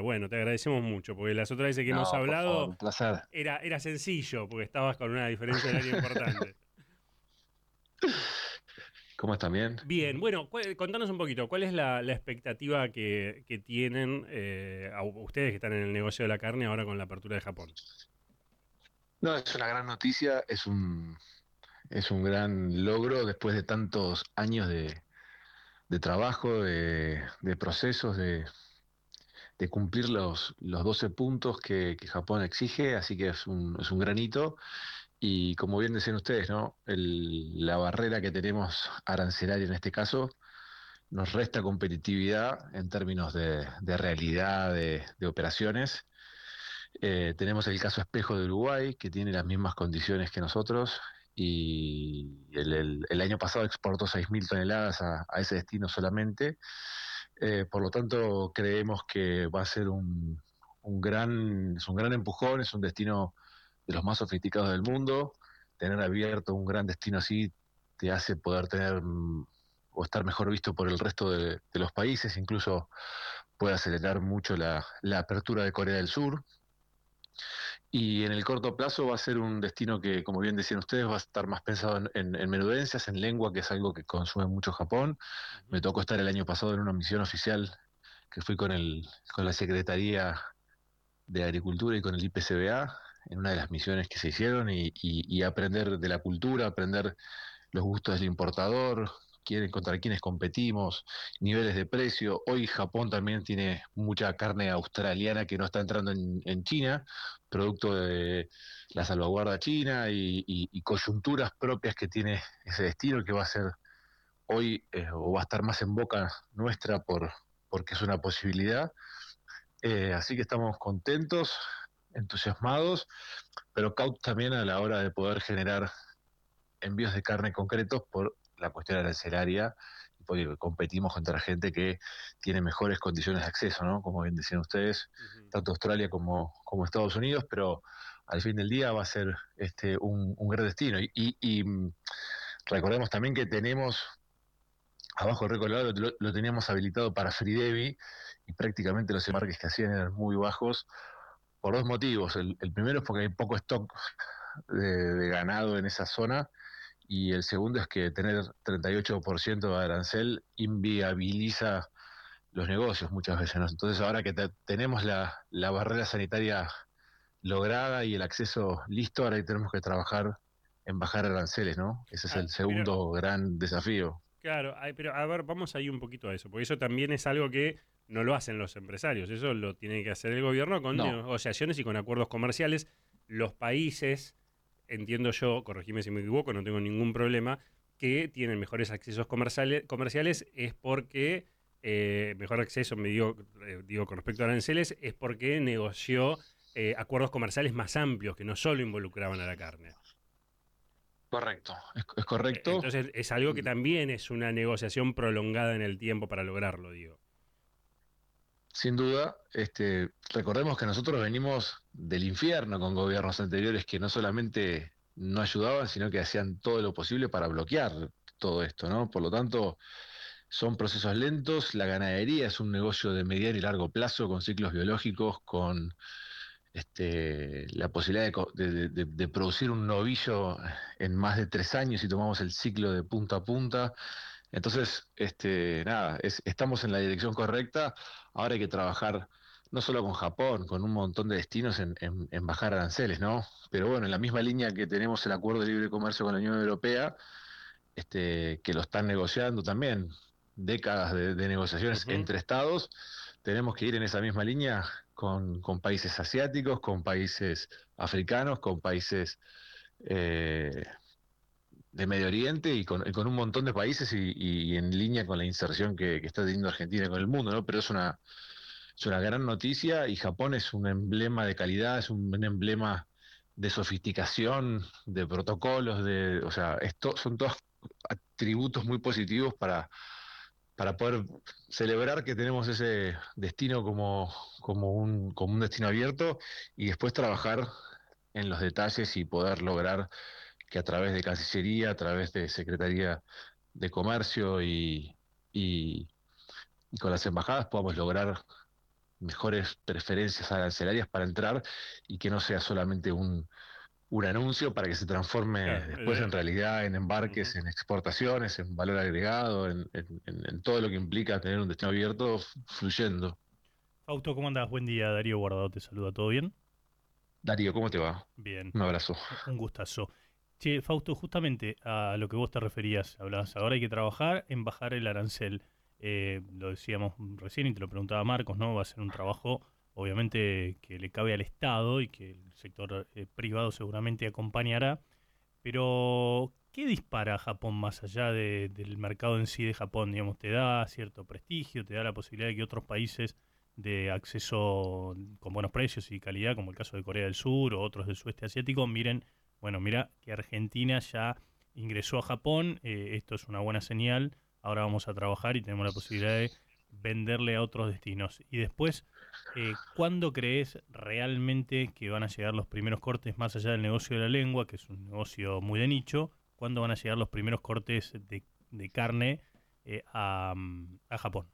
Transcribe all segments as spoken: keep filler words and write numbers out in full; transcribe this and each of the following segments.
Bueno, te agradecemos mucho, porque las otras veces que hemos No, por favor, hablado un placer. era, era sencillo, porque estabas con una diferencia horaria importante. ¿Cómo están? Bien. Bien, bueno, cu- contanos un poquito, ¿cuál es la, la expectativa que, que tienen eh, a ustedes que están en el negocio de la carne ahora con la apertura de Japón? No, es una gran noticia, es un, es un gran logro después de tantos años de, de trabajo, de, de procesos, de, de cumplir los, los doce puntos que, que Japón exige, así que es un, es un gran hito. Y como bien decían ustedes, ¿no? El- la barrera que tenemos arancelaria en este caso nos resta competitividad en términos de, de realidad de, de operaciones. Eh, tenemos el caso espejo de Uruguay, que tiene las mismas condiciones que nosotros, y el, el- el año pasado exportó seis mil toneladas a, a ese destino solamente. Eh, por lo tanto, creemos que va a ser un, un gran, es un gran empujón, es un destino de los más sofisticados del mundo. Tener abierto un gran destino así te hace poder tener mm, o estar mejor visto por el resto de, de los países, incluso puede acelerar mucho la, la apertura de Corea del Sur. Y en el corto plazo va a ser un destino que, como bien decían ustedes, va a estar más pensado en, en, en menudencias, en lengua, que es algo que consume mucho Japón. Me Ujú. tocó estar el año pasado en una misión oficial que fui con, el, con la Secretaría de Agricultura y con el I P C B A, en una de las misiones que se hicieron, y, y, y aprender de la cultura, aprender los gustos del importador, quieren, contra quiénes competimos, niveles de precio. Hoy Japón también tiene mucha carne australiana que no está entrando en, en China, producto de la salvaguarda china y, y, y, coyunturas propias que tiene ese destino, que va a ser hoy eh, o va a estar más en boca nuestra por porque es una posibilidad. Eh, así que estamos contentos, entusiasmados, pero cautos también a la hora de poder generar envíos de carne concretos por la cuestión arancelaria, porque competimos contra gente que tiene mejores condiciones de acceso, ¿no? Como bien decían ustedes, Ujú. tanto Australia como, como Estados Unidos, pero al fin del día va a ser este un, un gran destino. Y, y, y recordemos también que tenemos abajo el Río Colorado, lo, lo teníamos habilitado para Fridevi y prácticamente los embarques que hacían eran muy bajos por dos motivos. El, el primero es porque hay poco stock de, de ganado en esa zona, y el segundo es que tener treinta y ocho por ciento de arancel inviabiliza los negocios muchas veces, ¿no? Entonces ahora que te, tenemos la, la barrera sanitaria lograda y el acceso listo, ahora tenemos que trabajar en bajar aranceles, ¿no? Ese es Ah, el pero, segundo gran desafío. claro, ay, pero a ver, vamos ahí un poquito a eso, porque eso también es algo que no lo hacen los empresarios, eso lo tiene que hacer el gobierno con No, negociaciones y con acuerdos comerciales. Los países, entiendo yo, corregime si me equivoco, no tengo ningún problema, que tienen mejores accesos comerciales, comerciales es porque, eh, mejor acceso, me digo, eh, digo con respecto a aranceles, es porque negoció eh, acuerdos comerciales más amplios que no solo involucraban a la carne. correcto, es, es Eh, correcto. Entonces es algo que también es una negociación prolongada en el tiempo para lograrlo, digo. Sin duda, este, recordemos que nosotros venimos del infierno con gobiernos anteriores que no solamente no ayudaban, sino que hacían todo lo posible para bloquear todo esto, ¿no? Por lo tanto, son procesos lentos. La ganadería es un negocio de mediano y largo plazo, con ciclos biológicos, con este, la posibilidad de, co- de- de- de producir un novillo en más de tres años si tomamos el ciclo de punta a punta. Entonces, este, nada, es- estamos en la dirección correcta. Ahora hay que trabajar no solo con Japón, con un montón de destinos en, en- en bajar aranceles, ¿no? Pero bueno, en la misma línea que tenemos el acuerdo de libre comercio con la Unión Europea, este, que lo están negociando también, décadas de, de negociaciones Ujú. entre estados, tenemos que ir en esa misma línea con, con países asiáticos, con países africanos, con países eh, de Medio Oriente y con, y con un montón de países, y, y en línea con la inserción que, que está teniendo Argentina con el mundo, ¿no? Pero es una, es una gran noticia, y Japón es un emblema de calidad, es un emblema de sofisticación, de protocolos, de, o sea, esto son todos atributos muy positivos para, para poder celebrar que tenemos ese destino como, como un, como un destino abierto, y después trabajar en los detalles y poder lograr que a través de Cancillería, a través de Secretaría de Comercio y, y, y con las embajadas podamos lograr mejores preferencias arancelarias para entrar y que no sea solamente un, un anuncio para que se transforme Claro, después en eh, realidad en embarques, ujú. en exportaciones, en valor agregado, en, en- en- en todo lo que implica tener un destino abierto f- fluyendo. Fausto, ¿cómo andás? Buen día, Darío Guardado te saluda, ¿todo bien? Darío, ¿cómo te va? Bien, Un abrazo. un gustazo. Che, Fausto, justamente a lo que vos te referías, hablabas, ahora hay que trabajar en bajar el arancel. Eh, lo decíamos recién y te lo preguntaba Marcos, ¿no? Va a ser un trabajo, obviamente, que le cabe al Estado y que el sector eh, privado seguramente acompañará, pero ¿qué dispara a Japón más allá de- del mercado en sí de Japón? Digamos, ¿te da cierto prestigio, te da la posibilidad de que otros países de acceso con buenos precios y calidad, como el caso de Corea del Sur o otros del sudeste asiático, miren, bueno, mira que Argentina ya ingresó a Japón, eh, esto es una buena señal, ahora vamos a trabajar y tenemos la posibilidad de venderle a otros destinos? Y después, eh, ¿cuándo crees realmente que van a llegar los primeros cortes más allá del negocio de la lengua, que es un negocio muy de nicho? ¿Cuándo van a llegar los primeros cortes de, de carne eh, a, mm, a Japón?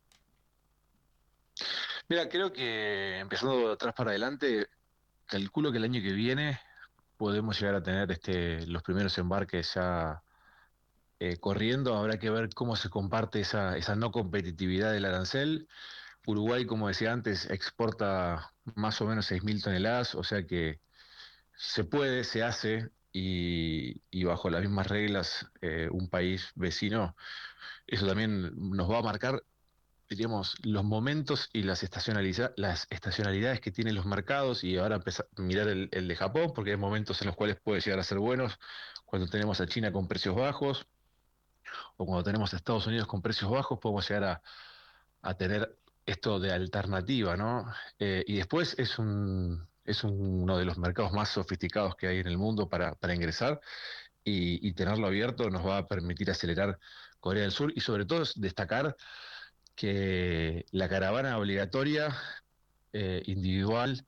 Mira, creo que empezando de atrás para adelante, calculo que el año que viene podemos llegar a tener este, los primeros embarques ya eh, corriendo. Habrá que ver cómo se comparte esa, esa no competitividad del arancel. Uruguay, como decía antes, exporta más o menos seis mil toneladas, o sea que se puede, se hace, y, y bajo las mismas reglas, eh, un país vecino, eso también nos va a marcar, diríamos, los momentos y las, estacionaliza- las estacionalidades que tienen los mercados, y ahora empezar a mirar el, el de Japón, porque hay momentos en los cuales puede llegar a ser buenos, cuando tenemos a China con precios bajos, o cuando tenemos a Estados Unidos con precios bajos, podemos llegar a, a tener esto de alternativa, ¿no? Eh, y después es un, es uno de los mercados más sofisticados que hay en el mundo para, para ingresar, y, y tenerlo abierto nos va a permitir acelerar Corea del Sur, y sobre todo es destacar que la caravana obligatoria, eh, individual,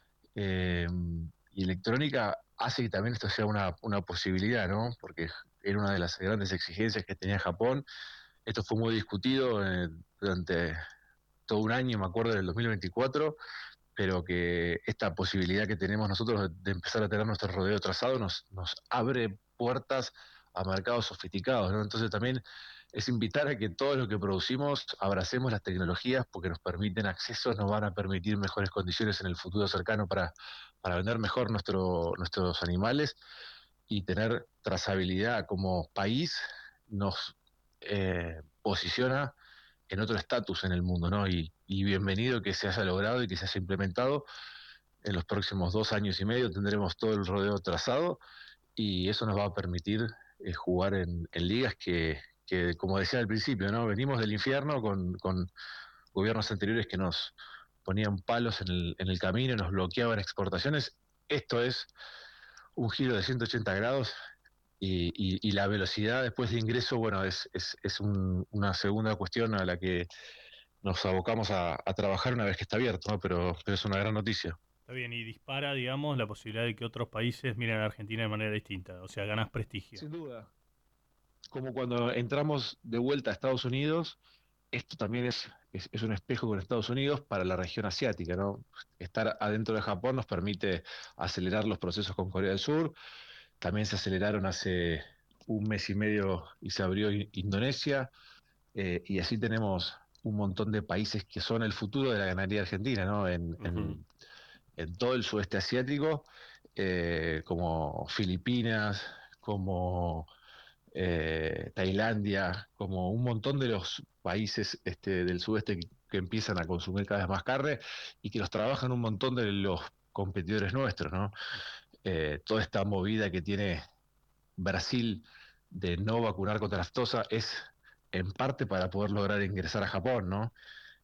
eh, y electrónica hace que también esto sea una, una posibilidad, ¿no? Porque era una de las grandes exigencias que tenía Japón. Esto fue muy discutido eh, durante todo un año, me acuerdo, del dos mil veinticuatro, pero que esta posibilidad que tenemos nosotros de, de empezar a tener nuestro rodeo trazado nos, nos abre puertas a mercados sofisticados, ¿no? Entonces también es invitar a que todo lo que producimos abracemos las tecnologías, porque nos permiten accesos, nos van a permitir mejores condiciones en el futuro cercano para, para vender mejor nuestro, nuestros animales, y tener trazabilidad como país nos eh, posiciona en otro estatus en el mundo, ¿no? Y, y bienvenido que se haya logrado y que se haya implementado. En los próximos dos años y medio tendremos todo el rodeo trazado, y eso nos va a permitir eh, jugar en, en ligas que, que, como decía al principio, ¿no? Venimos del infierno con, con gobiernos anteriores que nos ponían palos en el, en el camino, nos bloqueaban exportaciones. Esto es un giro de ciento ochenta grados, y, y, y la velocidad después de ingreso, bueno, es, es, es un, una segunda cuestión a la que nos abocamos a, a trabajar una vez que está abierto, ¿no? Pero, pero es una gran noticia. Está bien, y dispara, digamos, la posibilidad de que otros países miren a Argentina de manera distinta, o sea, ganas prestigio. Sin duda. Como cuando entramos de vuelta a Estados Unidos, esto también es, es, es un espejo con Estados Unidos para la región asiática, ¿no? Estar adentro de Japón nos permite acelerar los procesos con Corea del Sur. También se aceleraron hace un mes y medio y se abrió I- Indonesia, eh, y así tenemos un montón de países que son el futuro de la ganadería argentina, ¿no? En, Ujú. en, en todo el sudeste asiático, eh, como Filipinas, como eh, Tailandia, como un montón de los países este, del sudeste que, que empiezan a consumir cada vez más carne, y que los trabajan un montón de los competidores nuestros, ¿no? Eh, toda esta movida que tiene Brasil de no vacunar contra la aftosa es en parte para poder lograr ingresar a Japón, ¿no?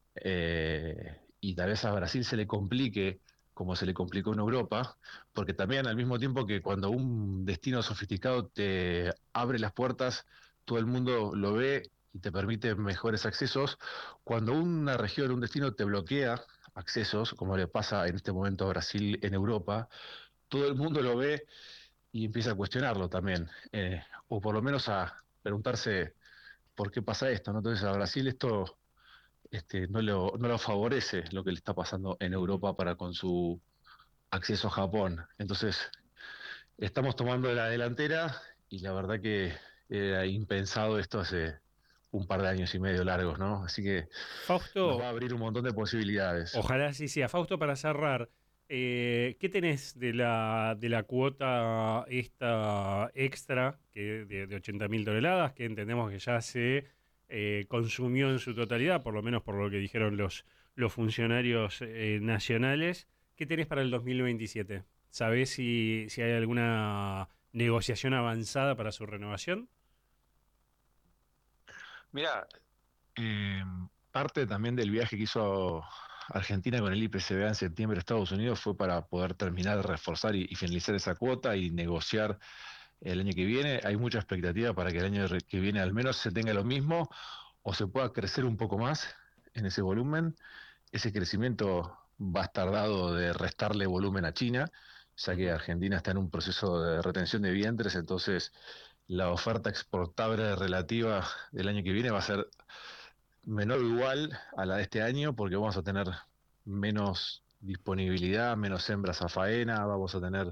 Eh, y tal vez a Brasil se le complique como se le complicó en Europa, porque también al mismo tiempo que cuando un destino sofisticado te abre las puertas, todo el mundo lo ve y te permite mejores accesos. Cuando una región, un destino te bloquea accesos, como le pasa en este momento a Brasil en Europa, todo el mundo lo ve y empieza a cuestionarlo también, eh, o por lo menos a preguntarse por qué pasa esto, ¿no? Entonces a Brasil esto este, no lo, no lo favorece lo que le está pasando en Europa para con su acceso a Japón. Entonces, estamos tomando la delantera y la verdad que era impensado esto hace un par de años y medio largos, ¿no? Así que nos va a Fausto, abrir un montón de posibilidades. ojalá sí sea. Fausto, para cerrar, eh, ¿qué tenés de la, de la cuota esta extra que de, de ochenta mil toneladas que entendemos que ya se eh, consumió en su totalidad, por lo menos por lo que dijeron los, los funcionarios eh, nacionales? ¿Qué tenés para el dos mil veintisiete? ¿Sabés si, si hay alguna negociación avanzada para su renovación? Mira, eh, parte también del viaje que hizo Argentina con el I P C B A en septiembre a Estados Unidos fue para poder terminar de reforzar y, y finalizar esa cuota y negociar el año que viene. Hay mucha expectativa para que el año re- que viene al menos se tenga lo mismo o se pueda crecer un poco más en ese volumen. Ese crecimiento va a estar dado de restarle volumen a China, ya que Ujú. Argentina está en un proceso de retención de vientres, entonces la oferta exportable relativa del año que viene va a ser menor o igual a la de este año, porque vamos a tener menos disponibilidad, menos hembras a faena, vamos a tener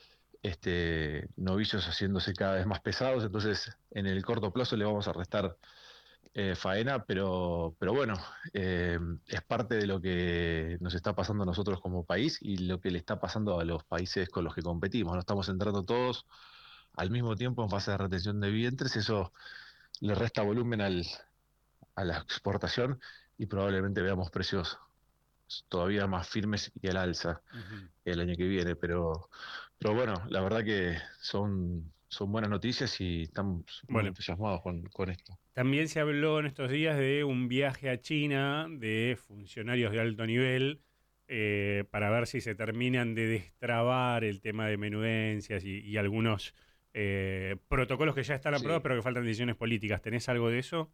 este, novillos haciéndose cada vez más pesados, entonces en el corto plazo le vamos a restar eh, faena, pero, pero bueno, eh, es parte de lo que nos está pasando a nosotros como país y lo que le está pasando a los países con los que competimos. No estamos entrando todos al mismo tiempo en fase de retención de vientres, eso le resta volumen al, a la exportación y probablemente veamos precios todavía más firmes y al alza Ujú. el año que viene, pero, pero bueno, la verdad que son, son buenas noticias y estamos muy Bueno, entusiasmados con, con esto. también se habló en estos días de un viaje a China de funcionarios de alto nivel eh, para ver si se terminan de destrabar el tema de menudencias y, y algunos eh, protocolos que ya están aprobados, Sí, pero que faltan decisiones políticas. ¿Tenés algo de eso?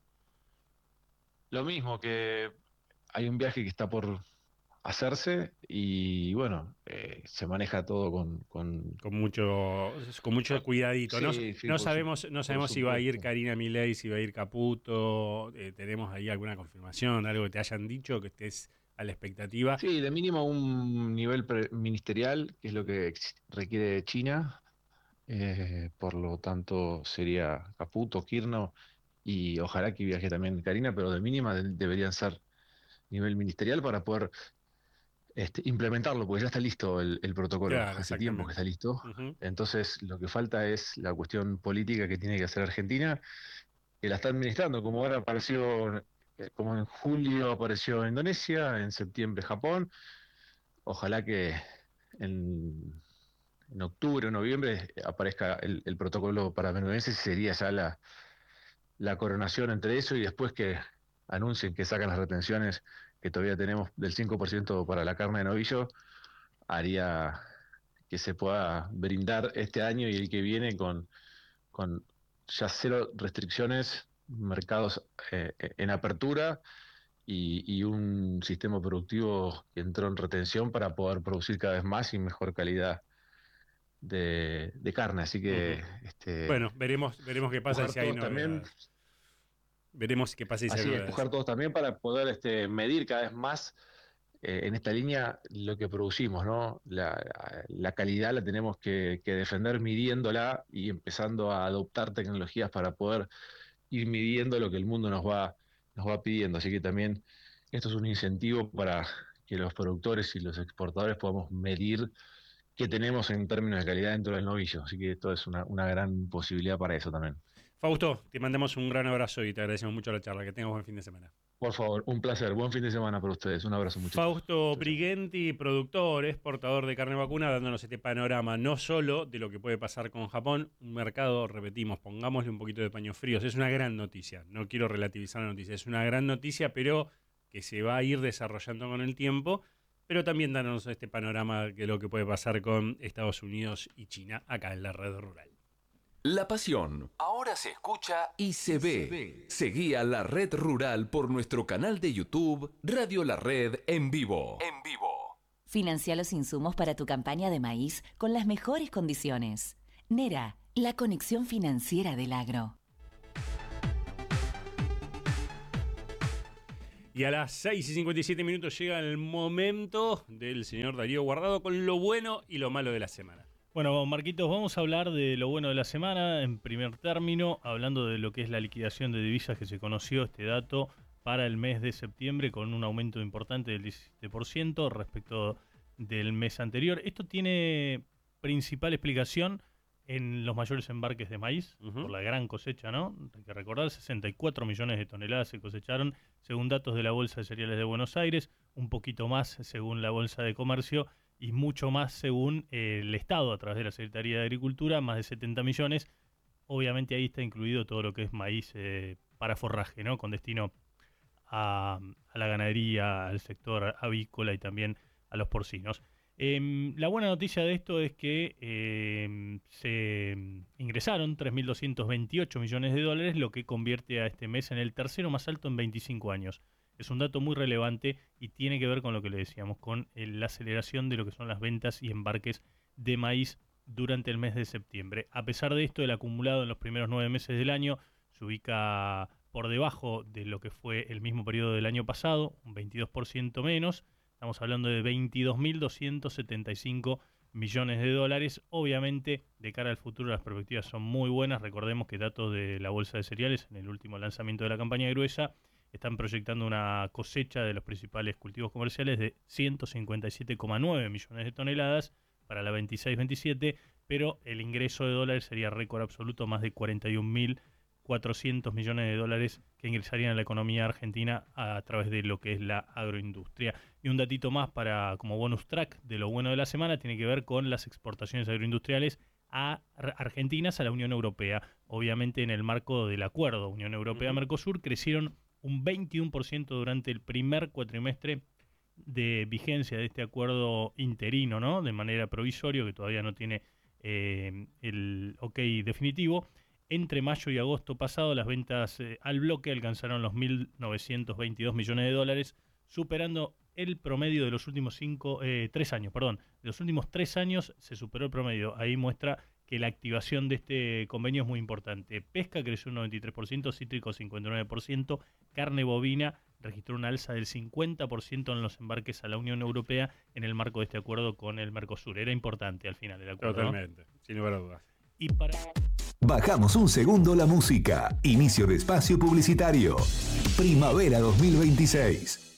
lo mismo que hay un viaje que está por hacerse y bueno, eh, se maneja todo con, con... Con mucho, con mucho ah, cuidadito. No, sí, sí, no por su- sabemos, no por sabemos si va a ir supuesto. Karina Milei, si va a ir Caputo. Eh, ¿tenemos ahí alguna confirmación, algo que te hayan dicho, que estés a la expectativa? Sí, de mínimo un nivel pre- ministerial, que es lo que ex- requiere China, eh, por lo tanto sería Caputo, Kirno y ojalá que viaje también Karina, pero de mínima de- deberían ser nivel ministerial para poder este, implementarlo, porque ya está listo el, el protocolo, Claro, hace tiempo que está exactamente. listo. Ujú. Entonces, lo que falta es la cuestión política que tiene que hacer Argentina, que la está administrando, como ahora apareció, eh, como en julio apareció Indonesia, en septiembre Japón. Ojalá que en, en octubre o noviembre aparezca el, el protocolo para menudenses y sería ya la, la coronación entre eso y después que anuncien que sacan las retenciones que todavía tenemos del cinco por ciento para la carne de novillo, haría que se pueda brindar este año y el que viene con, con ya cero restricciones, mercados eh, en apertura y, y un sistema productivo que entró en retención para poder producir cada vez más y mejor calidad de, de carne. Así que Ujú. este, Bueno, veremos, veremos qué pasa y empujar si hay todos también. novedades. Veremos qué pasa y si hay Así, novedades. empujar todos también para poder este, medir cada vez más eh, en esta línea lo que producimos, ¿no? La, la calidad la tenemos que, que defender midiéndola y empezando a adoptar tecnologías para poder ir midiendo lo que el mundo nos va, nos va pidiendo. Así que también esto es un incentivo para que los productores y los exportadores podamos medir qué tenemos en términos de calidad dentro del novillo. Así que esto es una, una gran posibilidad para eso también. Fausto, te mandamos un gran abrazo y te agradecemos mucho la charla. Que tengas buen fin de semana. Por favor, un placer. Buen fin de semana para ustedes. Un abrazo, muchachos. Fausto Chau, chau. Brigenti, productor, exportador de carne vacuna, dándonos este panorama no solo de lo que puede pasar con Japón, un mercado, repetimos, pongámosle un poquito de paños fríos. Es una gran noticia, no quiero relativizar la noticia, es una gran noticia, pero que se va a ir desarrollando con el tiempo, pero también dándonos este panorama de lo que puede pasar con Estados Unidos y China acá en la red rural. La pasión ahora se escucha y se ve. Seguí a La Red Rural por nuestro canal de YouTube Radio La Red en vivo. En vivo. Financia los insumos para tu campaña de maíz con las mejores condiciones. Nera, la conexión financiera del agro. Y a las seis y cincuenta y siete minutos llega el momento del señor Darío Guardado con lo bueno y lo malo de la semana. Bueno, Marquitos, vamos a hablar de lo bueno de la semana en primer término, hablando de lo que es la liquidación de divisas que se conoció este dato para el mes de septiembre con un aumento importante del diecisiete por ciento respecto del mes anterior. Esto tiene principal explicación en los mayores embarques de maíz, uh-huh. por la gran cosecha, ¿no? Hay que recordar, sesenta y cuatro millones de toneladas se cosecharon según datos de la Bolsa de Cereales de Buenos Aires, un poquito más según la Bolsa de Comercio y mucho más según eh, el Estado a través de la Secretaría de Agricultura, más de setenta millones. Obviamente ahí está incluido todo lo que es maíz eh, para forraje, ¿no? Con destino a, a la ganadería, al sector avícola y también a los porcinos. Eh, la buena noticia de esto es que eh, se ingresaron tres mil doscientos veintiocho millones de dólares, lo que convierte a este mes en el tercero más alto en veinticinco años. Es un dato muy relevante y tiene que ver con lo que le decíamos, con el, la aceleración de lo que son las ventas y embarques de maíz durante el mes de septiembre. A pesar de esto, el acumulado en los primeros nueve meses del año se ubica por debajo de lo que fue el mismo periodo del año pasado, un veintidós por ciento menos. Estamos hablando de veintidós mil doscientos setenta y cinco millones de dólares. Obviamente, de cara al futuro, las perspectivas son muy buenas. Recordemos que datos de la Bolsa de Cereales, en el último lanzamiento de la campaña gruesa, están proyectando una cosecha de los principales cultivos comerciales de ciento cincuenta y siete coma nueve millones de toneladas para la veintiséis veintisiete, pero el ingreso de dólares sería récord absoluto, más de cuarenta y un mil cuatrocientos millones de dólares que ingresarían a la economía argentina a través de lo que es la agroindustria. Y un datito más para como bonus track de lo bueno de la semana tiene que ver con las exportaciones agroindustriales a argentinas a la Unión Europea. Obviamente en el marco del acuerdo Unión Europea-Mercosur crecieron un veintiuno por ciento durante el primer cuatrimestre de vigencia de este acuerdo interino, ¿no? De manera provisoria, que todavía no tiene eh, el ok definitivo. Entre mayo y agosto pasado, las ventas eh, al bloque alcanzaron los mil novecientos veintidós millones de dólares, superando el promedio de los últimos cinco, eh, tres años, perdón. De los últimos tres años se superó el promedio. Ahí muestra que la activación de este convenio es muy importante. Pesca creció un noventa y tres por ciento, cítrico cincuenta y nueve por ciento, carne bovina registró una alza del cincuenta por ciento en los embarques a la Unión Europea en el marco de este acuerdo con el Mercosur. Era importante al final el acuerdo, totalmente, ¿no? Sin lugar a dudas. Y para... Bajamos un segundo la música. Inicio de espacio publicitario. Primavera dos mil veintiséis.